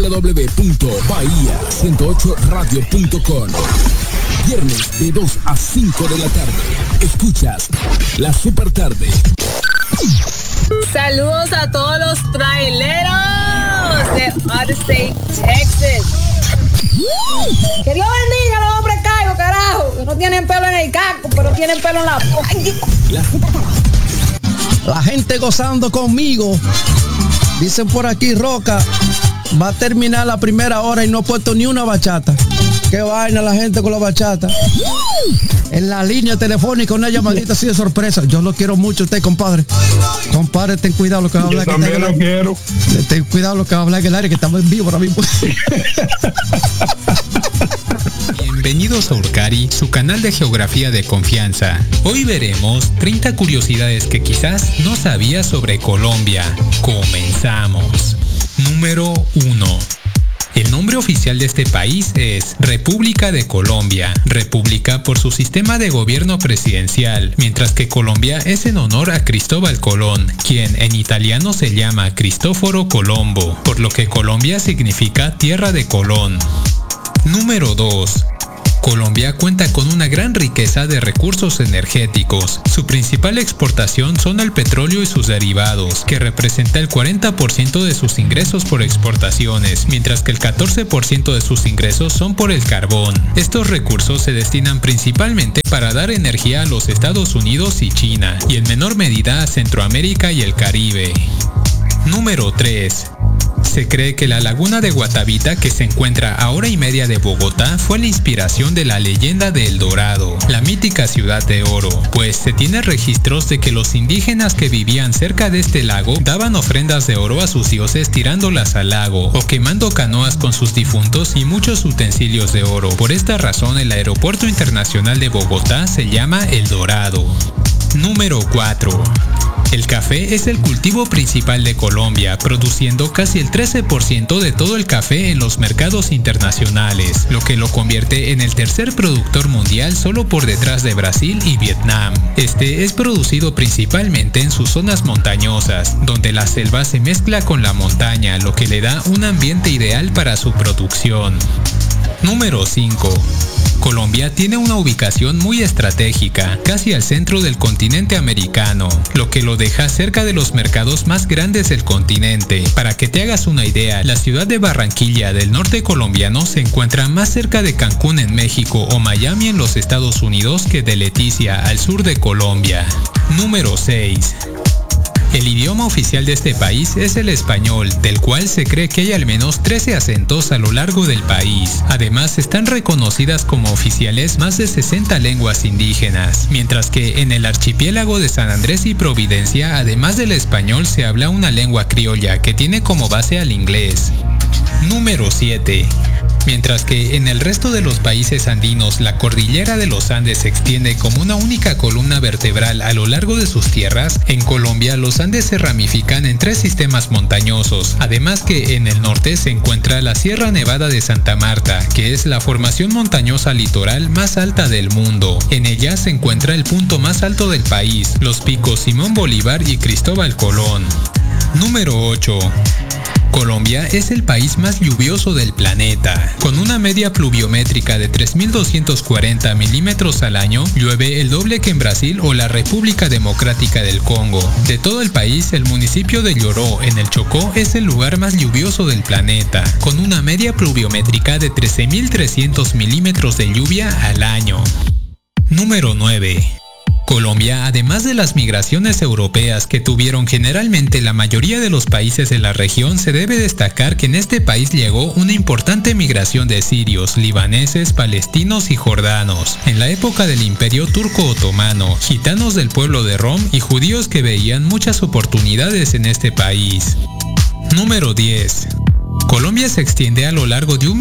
www.bahia108radio.com. Viernes de 2 a 5 de la tarde. Escuchas La Super Tarde. Saludos a todos los traileros de Odyssey, Texas. Que Dios bendiga a los hombres caigos, carajo. Que no tienen pelo en el casco, pero tienen pelo en la boca. La gente gozando conmigo. Dicen por aquí, Roca va a terminar la primera hora y no ha puesto ni una bachata. Qué vaina la gente con la bachata. En la línea telefónica una llamadita así de sorpresa. Yo lo quiero mucho usted, compadre. Compadre, ten cuidado lo que va a hablar. Yo también lo quiero. Ten cuidado lo que va a hablar en el aire, que estamos en vivo ahora mismo. Bienvenidos a Urcari, su canal de geografía de confianza. Hoy veremos 30 curiosidades que quizás no sabías sobre Colombia. Comenzamos. Número 1. El nombre oficial de este país es República de Colombia. República por su sistema de gobierno presidencial, mientras que Colombia es en honor a Cristóbal Colón, quien en italiano se llama Cristoforo Colombo, por lo que Colombia significa tierra de Colón. Número 2. Colombia cuenta con una gran riqueza de recursos energéticos. Su principal exportación son el petróleo y sus derivados, que representa el 40% de sus ingresos por exportaciones, mientras que el 14% de sus ingresos son por el carbón. Estos recursos se destinan principalmente para dar energía a los Estados Unidos y China, y en menor medida a Centroamérica y el Caribe. Número 3. Se cree que la laguna de Guatavita, que se encuentra a hora y media de Bogotá, fue la inspiración de la leyenda de El Dorado, la mítica ciudad de oro, pues se tiene registros de que los indígenas que vivían cerca de este lago daban ofrendas de oro a sus dioses tirándolas al lago o quemando canoas con sus difuntos y muchos utensilios de oro. Por esta razón el aeropuerto internacional de Bogotá se llama El Dorado. Número 4. El café es el cultivo principal de Colombia, produciendo casi el 13% de todo el café en los mercados internacionales, lo que lo convierte en el tercer productor mundial solo por detrás de Brasil y Vietnam. Este es producido principalmente en sus zonas montañosas, donde la selva se mezcla con la montaña, lo que le da un ambiente ideal para su producción. Número 5. Colombia tiene una ubicación muy estratégica, casi al centro del continente americano, lo que lo deja cerca de los mercados más grandes del continente. Para que te hagas una idea, la ciudad de Barranquilla del norte colombiano se encuentra más cerca de Cancún en México o Miami en los Estados Unidos que de Leticia al sur de Colombia. Número 6. El idioma oficial de este país es el español, del cual se cree que hay al menos 13 acentos a lo largo del país. Además, están reconocidas como oficiales más de 60 lenguas indígenas, mientras que en el archipiélago de San Andrés y Providencia, además del español, se habla una lengua criolla que tiene como base al inglés. Número 7. Mientras que en el resto de los países andinos la cordillera de los Andes se extiende como una única columna vertebral a lo largo de sus tierras, en Colombia los Andes se ramifican en 3 sistemas montañosos, además que en el norte se encuentra la Sierra Nevada de Santa Marta, que es la formación montañosa litoral más alta del mundo. En ella se encuentra el punto más alto del país, los picos Simón Bolívar y Cristóbal Colón. Número 8. Colombia es el país más lluvioso del planeta. Con una media pluviométrica de 3.240 milímetros al año, llueve el doble que en Brasil o la República Democrática del Congo. De todo el país, el municipio de Lloró, en el Chocó, es el lugar más lluvioso del planeta, con una media pluviométrica de 13.300 milímetros de lluvia al año. Número 9. Colombia, además de las migraciones europeas que tuvieron generalmente la mayoría de los países de la región, se debe destacar que en este país llegó una importante migración de sirios, libaneses, palestinos y jordanos. En la época del Imperio Turco Otomano, gitanos del pueblo de Rom y judíos que veían muchas oportunidades en este país. Número 10. Colombia se extiende a lo largo de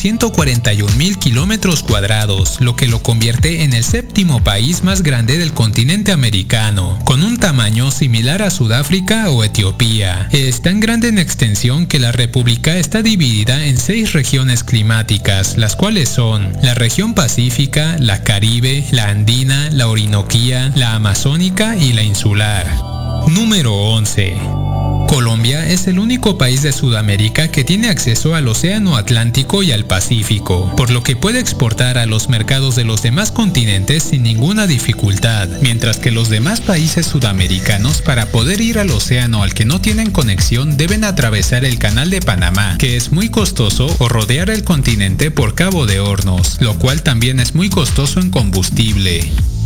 1.141.000 kilómetros cuadrados, lo que lo convierte en el 7º país más grande del continente americano, con un tamaño similar a Sudáfrica o Etiopía. Es tan grande en extensión que la república está dividida en 6 regiones climáticas, las cuales son la región pacífica, la caribe, la andina, la orinoquía, la amazónica y la insular. Número 11. Colombia es el único país de Sudamérica que tiene acceso al Océano Atlántico y al Pacífico, por lo que puede exportar a los mercados de los demás continentes sin ninguna dificultad, mientras que los demás países sudamericanos, para poder ir al océano al que no tienen conexión, deben atravesar el Canal de Panamá, que es muy costoso, o rodear el continente por Cabo de Hornos, lo cual también es muy costoso en combustible.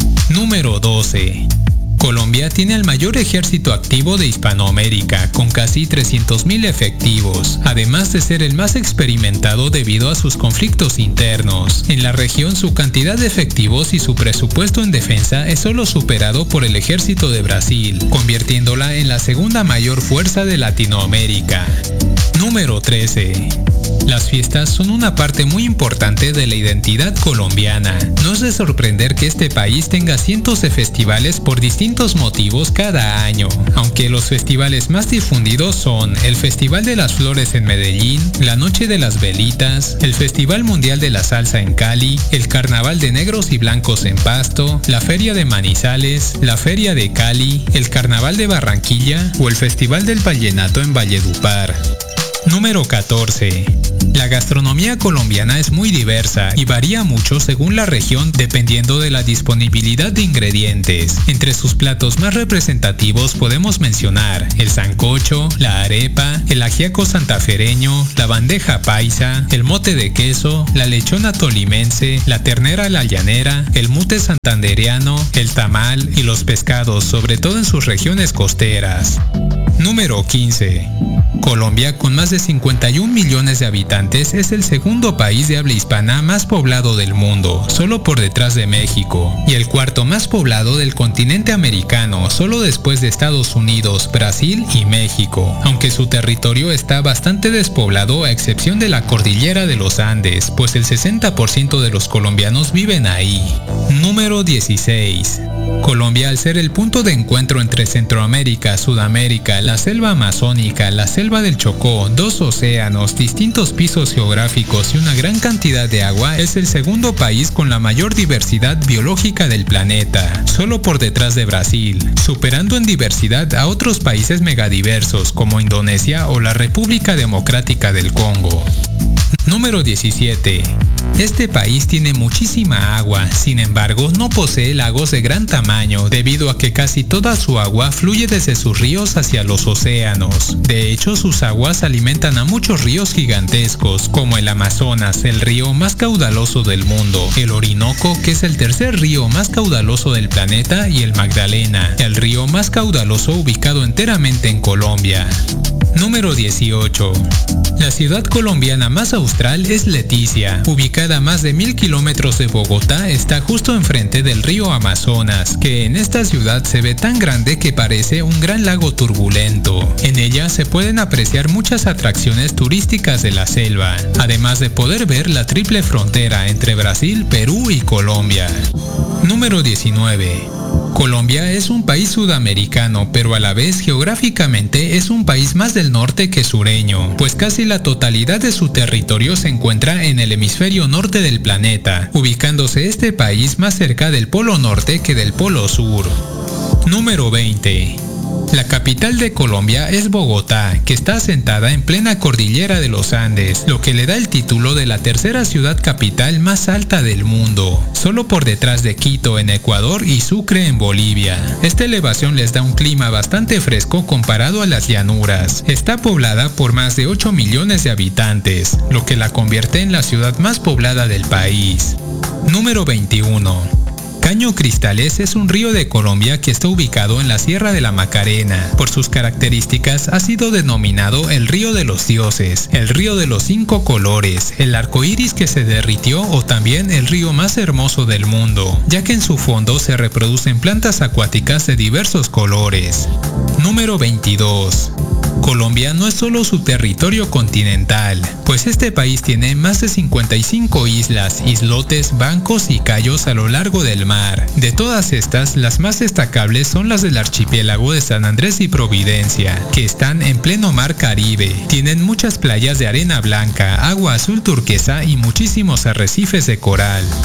Número 12. Colombia tiene el mayor ejército activo de Hispanoamérica, con casi 300.000 efectivos, además de ser el más experimentado debido a sus conflictos internos. En la región, su cantidad de efectivos y su presupuesto en defensa es solo superado por el ejército de Brasil, convirtiéndola en la segunda mayor fuerza de Latinoamérica. Número 13. Las fiestas son una parte muy importante de la identidad colombiana. No es de sorprender que este país tenga cientos de festivales por distintos motivos cada año, aunque los festivales más difundidos son el Festival de las Flores en Medellín, la Noche de las Velitas, el Festival Mundial de la Salsa en Cali, el Carnaval de Negros y Blancos en Pasto, la Feria de Manizales, la Feria de Cali, el Carnaval de Barranquilla o el Festival del Vallenato en Valledupar. Número 14. La gastronomía colombiana es muy diversa y varía mucho según la región dependiendo de la disponibilidad de ingredientes. Entre sus platos más representativos podemos mencionar el sancocho, la arepa, el ajiaco santafereño, la bandeja paisa, el mote de queso, la lechona tolimense, la ternera a la llanera, el mute santandereano, el tamal y los pescados, sobre todo en sus regiones costeras. Número 15. Colombia, con más de 51 millones de habitantes, es el segundo país de habla hispana más poblado del mundo, solo por detrás de México, y el cuarto más poblado del continente americano, solo después de Estados Unidos, Brasil y México, aunque su territorio está bastante despoblado a excepción de la cordillera de los Andes, pues el 60% de los colombianos viven ahí. Número 16. Colombia, al ser el punto de encuentro entre Centroamérica, Sudamérica, la selva amazónica, la selva del Chocó, dos océanos, distintos pisos geográficos y una gran cantidad de agua, es el segundo país con la mayor diversidad biológica del planeta, solo por detrás de Brasil, superando en diversidad a otros países megadiversos como Indonesia o la República Democrática del Congo. Número 17. Este país tiene muchísima agua, sin embargo no posee lagos de gran tamaño debido a que casi toda su agua fluye desde sus ríos hacia los océanos. De hecho, sus aguas alimentan a muchos ríos gigantescos como el Amazonas, el río más caudaloso del mundo, el Orinoco, que es el tercer río más caudaloso del planeta, y el Magdalena, el río más caudaloso ubicado enteramente en Colombia. Número 18. La ciudad colombiana más austral es Leticia, ubicada a más de 1000 kilómetros de Bogotá, está justo enfrente del río Amazonas, que en esta ciudad se ve tan grande que parece un gran lago turbulento. En ella se pueden apreciar muchas atracciones turísticas de la selva, además de poder ver la triple frontera entre Brasil, Perú y Colombia. Número 19. Colombia es un país sudamericano, pero a la vez geográficamente es un país más del norte que sureño, pues casi la totalidad de su territorio se encuentra en el hemisferio norte del planeta, ubicándose este país más cerca del polo norte que del polo sur. Número 20. La capital de Colombia es Bogotá, que está asentada en plena cordillera de los Andes, lo que le da el título de la tercera ciudad capital más alta del mundo, solo por detrás de Quito en Ecuador y Sucre en Bolivia. Esta elevación les da un clima bastante fresco comparado a las llanuras. Está poblada por más de 8 millones de habitantes, lo que la convierte en la ciudad más poblada del país. Número 21. Caño Cristales es un río de Colombia que está ubicado en la Sierra de la Macarena. Por sus características ha sido denominado el río de los dioses, el río de los 5 colores, el arco iris que se derritió o también el río más hermoso del mundo, ya que en su fondo se reproducen plantas acuáticas de diversos colores. Número 22. Colombia no es solo su territorio continental, pues este país tiene más de 55 islas, islotes, bancos y cayos a lo largo del mar. De todas estas, las más destacables son las del archipiélago de San Andrés y Providencia, que están en pleno mar Caribe. Tienen muchas playas de arena blanca, agua azul turquesa y muchísimos arrecifes de coral.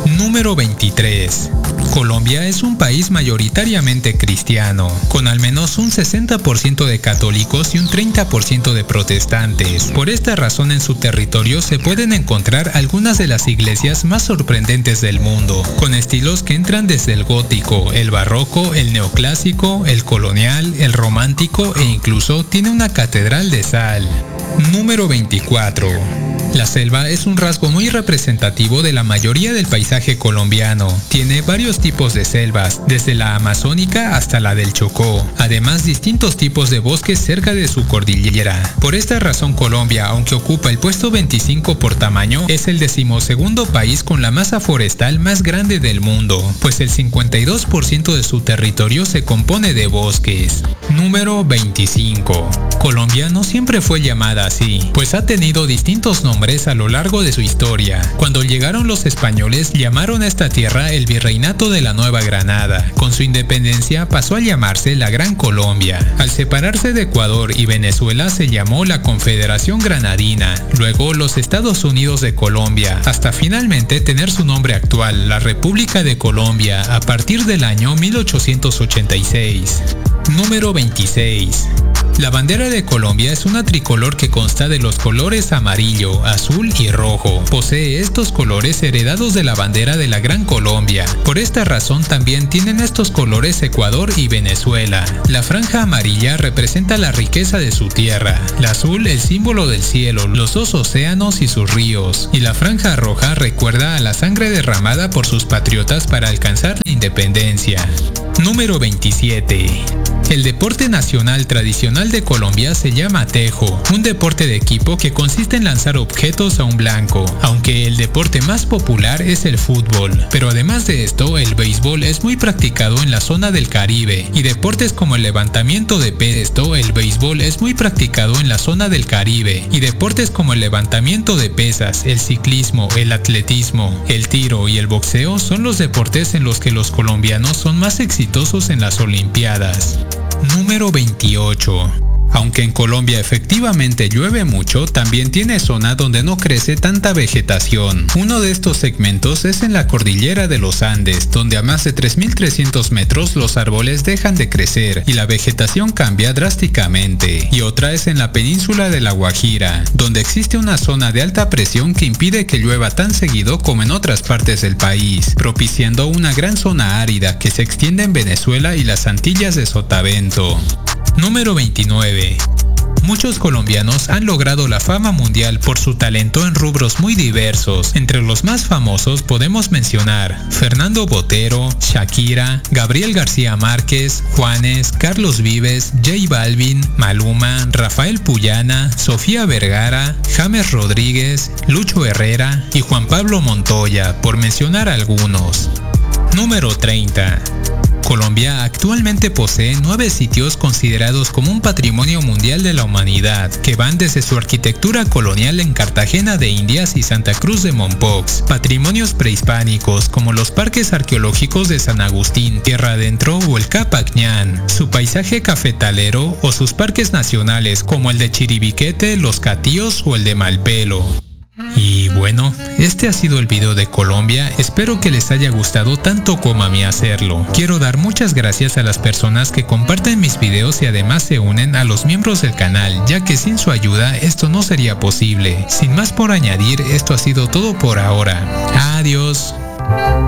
Número 23. Colombia es un país mayoritariamente cristiano, con al menos un 60% de católicos y un 30% de protestantes. Por esta razón en su territorio se pueden encontrar algunas de las iglesias más sorprendentes del mundo, con estilos que entran desde el gótico, el barroco, el neoclásico, el colonial, el romántico e incluso tiene una catedral de sal. Número 24. La selva es un rasgo muy representativo de la mayoría del paisaje colombiano. Tiene varios tipos de selvas, desde la amazónica hasta la del Chocó, además distintos tipos de bosques cerca de su cordillera. Por esta razón Colombia, aunque ocupa el puesto 25 por tamaño, es el 12º país con la masa forestal más grande del mundo, pues el 52% de su territorio se compone de bosques. Número 25. Colombia no siempre fue llamada así, pues ha tenido distintos nombres a lo largo de su historia. Cuando llegaron los españoles, llamaron a esta tierra el Virreinato de la Nueva Granada. Con su independencia pasó a llamarse la Gran Colombia. Al separarse de Ecuador y Venezuela se llamó la Confederación Granadina, luego los Estados Unidos de Colombia, hasta finalmente tener su nombre actual, la República de Colombia, a partir del año 1886. Número 26. La bandera de Colombia es una tricolor que consta de los colores amarillo, azul y rojo. Posee estos colores heredados de la bandera de la Gran Colombia. Por esta razón también tienen estos colores Ecuador y Venezuela. La franja amarilla representa la riqueza de su tierra, la azul el símbolo del cielo, los dos océanos y sus ríos, y la franja roja recuerda a la sangre derramada por sus patriotas para alcanzar la independencia. Número 27. El deporte nacional tradicional de Colombia se llama tejo, un deporte de equipo que consiste en lanzar objetos a un blanco, aunque el deporte más popular es el fútbol. Pero además de esto, el béisbol es muy practicado en la zona del Caribe, y deportes como el levantamiento de pesas, el béisbol es muy practicado en la zona del Caribe, y deportes como el levantamiento de pesas, el ciclismo, el atletismo, el tiro y el boxeo son los deportes en los que los colombianos son más exitosos en las Olimpiadas. Número 28. Aunque en Colombia efectivamente llueve mucho, también tiene zona donde no crece tanta vegetación. Uno de estos segmentos es en la cordillera de los Andes, donde a más de 3.300 metros los árboles dejan de crecer y la vegetación cambia drásticamente. Y otra es en la península de La Guajira, donde existe una zona de alta presión que impide que llueva tan seguido como en otras partes del país, propiciando una gran zona árida que se extiende en Venezuela y las Antillas de Sotavento. Número 29. Muchos colombianos han logrado la fama mundial por su talento en rubros muy diversos. Entre los más famosos podemos mencionar Fernando Botero, Shakira, Gabriel García Márquez, Juanes, Carlos Vives, J Balvin, Maluma, Rafael Puyana, Sofía Vergara, James Rodríguez, Lucho Herrera y Juan Pablo Montoya, por mencionar algunos. Número 30. Colombia actualmente posee 9 sitios considerados como un patrimonio mundial de la humanidad, que van desde su arquitectura colonial en Cartagena de Indias y Santa Cruz de Mompox, patrimonios prehispánicos como los parques arqueológicos de San Agustín, Tierra Adentro o el Capacñán, su paisaje cafetalero o sus parques nacionales como el de Chiribiquete, Los Catíos o el de Malpelo. Y bueno, este ha sido el video de Colombia, espero que les haya gustado tanto como a mí hacerlo. Quiero dar muchas gracias a las personas que comparten mis videos y además se unen a los miembros del canal, ya que sin su ayuda esto no sería posible. Sin más por añadir, esto ha sido todo por ahora. Adiós.